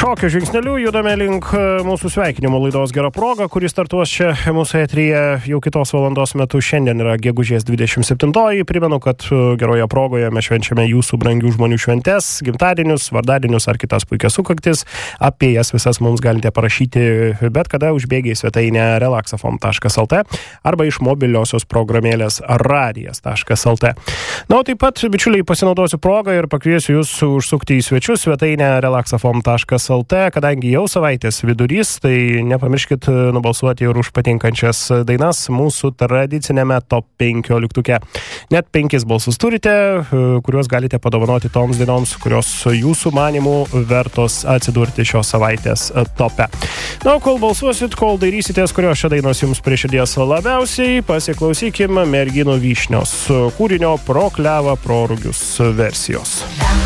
šokio žingsneliu judame link mūsų sveikinimo laidos Gera proga, kuris startuos čia mūsų eteryje jau kitos valandos metu. Šiandien yra gegužės 27-oji. Primenu, kad geroje progoje mes švenčiame jūsų brangių žmonių šventes, gimtadienius, vardadienius ar kitas puikias sukaktis. Apie jas visas mums galite parašyti bet kada užbėgę į svetainę relaxafm.lt arba iš mobiliosios programėlės radijas.lt. Na, o taip pat, bičiuliai, pasinaudosiu progą ir pakviesiu jūs užsukti į svečius svetainę relaxafm.lt, kadangi jau savaitės vidurys, tai nepamirškit nubalsuoti ir už patinkančias dainas mūsų tradicinėme top 15. Net 5 balsus turite, kuriuos galite padovanoti toms dainoms, kurios jūsų manimų vertos atsidurti šios savaitės tope. Na, kol balsuosit, kol dairysitės, kurios šios dainos jums prie širdies labiausiai, pasiklausykim Merginų vyšnios kūrinio Pro klevą prorugius versijos.